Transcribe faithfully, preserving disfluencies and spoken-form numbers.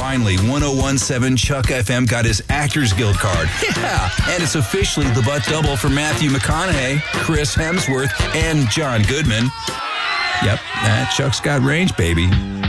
Finally, one oh one point seven Chuck F M got his Actors Guild card. Yeah, and it's officially the butt double for Matthew McConaughey, Chris Hemsworth, and John Goodman. Yep, that Chuck's got range, baby.